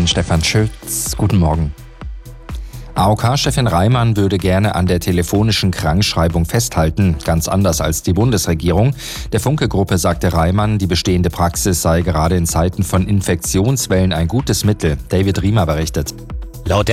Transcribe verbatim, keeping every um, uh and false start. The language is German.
bin Stefan Schütz. Guten Morgen. A O K-Chefin Reimann würde gerne an der telefonischen Krankschreibung festhalten, ganz anders als die Bundesregierung. Der Funke-Gruppe sagte Reimann, die bestehende Praxis sei gerade in Zeiten von Infektionswellen ein gutes Mittel. David Riemer berichtet. Laut der